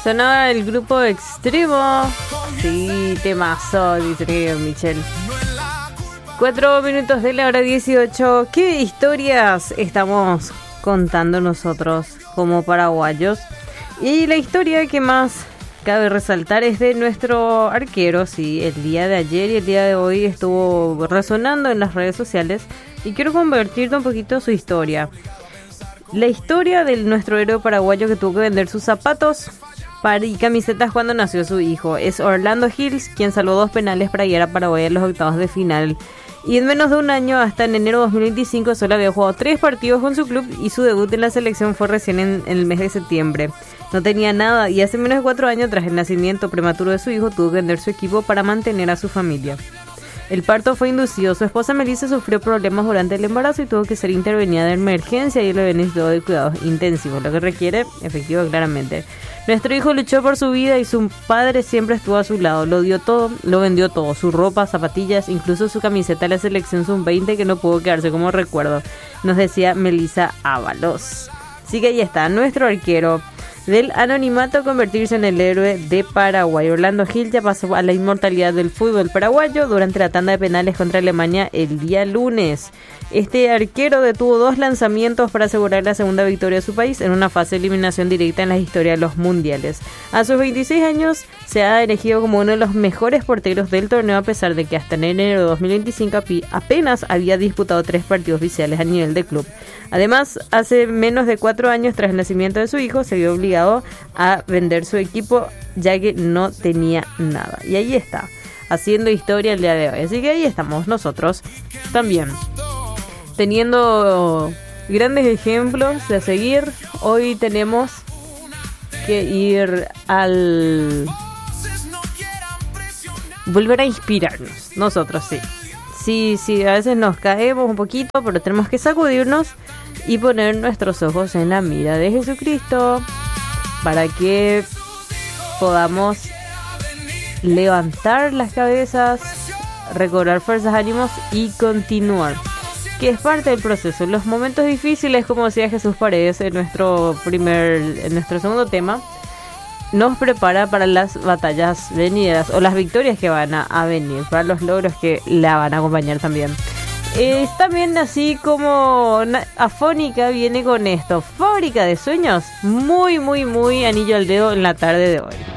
Sonaba el grupo Extremo. Sí, temazo, dice Michelle. 4 minutos de la hora 18. ¿Qué historias estamos contando nosotros como paraguayos? Y la historia que más cabe resaltar es de nuestro arquero. Sí, el día de ayer y el día de hoy estuvo resonando en las redes sociales. Y quiero convertirte un poquito su historia. La historia de nuestro héroe paraguayo que tuvo que vender sus zapatos y camisetas cuando nació su hijo. Es Orlando Hills, quien salvó 2 penales para guiar a Paraguay en los octavos de final. Y en menos de un año, hasta en enero de 2025, solo había jugado 3 partidos con su club y su debut en la selección fue recién en el mes de septiembre. No tenía nada y hace menos de 4 años, tras el nacimiento prematuro de su hijo, tuvo que vender su equipo para mantener a su familia. El parto fue inducido. Su esposa Melissa sufrió problemas durante el embarazo y tuvo que ser intervenida de emergencia y el bebé necesitó de cuidados intensivos, lo que requiere efectivo claramente. Nuestro hijo luchó por su vida y su padre siempre estuvo a su lado. Lo dio todo, lo vendió todo, su ropa, zapatillas, incluso su camiseta de la selección sub-20 que no pudo quedarse como recuerdo, nos decía Melissa Ábalos. Así que ahí está, nuestro arquero. Del anonimato a convertirse en el héroe de Paraguay. Orlando Gil ya pasó a la inmortalidad del fútbol paraguayo durante la tanda de penales contra Alemania el día lunes. Este arquero detuvo 2 lanzamientos para asegurar la segunda victoria de su país en una fase de eliminación directa en la historia de los mundiales. A sus 26 años se ha elegido como uno de los mejores porteros del torneo, a pesar de que hasta en enero de 2025 apenas había disputado 3 partidos oficiales a nivel de club. Además, hace menos de 4 años tras el nacimiento de su hijo, se vio obligado a vender su equipo ya que no tenía nada. Y ahí está, haciendo historia el día de hoy. Así que ahí estamos nosotros también, teniendo grandes ejemplos de seguir. Hoy tenemos que ir al... volver a inspirarnos, nosotros sí, a veces nos caemos un poquito, pero tenemos que sacudirnos y poner nuestros ojos en la mira de Jesucristo para que podamos levantar las cabezas, recobrar fuerzas, ánimos y continuar, que es parte del proceso. Los momentos difíciles, como decía Jesús Paredes en nuestro segundo tema, nos prepara para las batallas venideras o las victorias que van a venir, para los logros que la van a acompañar también. Es también así como Afónica viene con esto, Fábrica de Sueños, muy anillo al dedo en la tarde de hoy.